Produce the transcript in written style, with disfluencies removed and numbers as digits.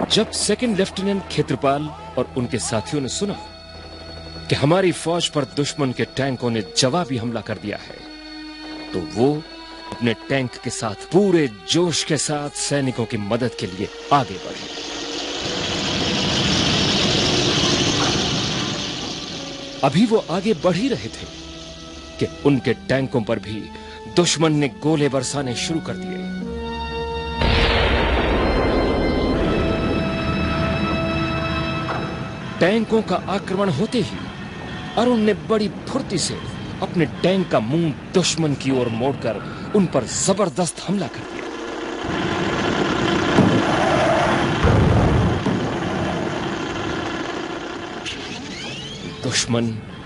जब second lieutenant Khetrapal और उनके साथियों ने सुना कि हमारी फौज पर दुश्मन के टैंकों ने जवाबी हमला कर दिया है, तो वो अपने टैंक के साथ पूरे जोश के साथ सैनिकों की मदद के लिए आगे बढ़े। अभी वो आगे बढ़ ही रहे थे कि उनके टैंकों पर भी दुश्मन ने गोले बरसाने शुरू कर दिए। टैंकों का आक्रमण होते ही अरुण ने बड़ी फुर्ती से अपने टैंक का मुंह दुश्मन की ओर मोड़कर उन पर जबरदस्त हमला कर दिया। दुश्मन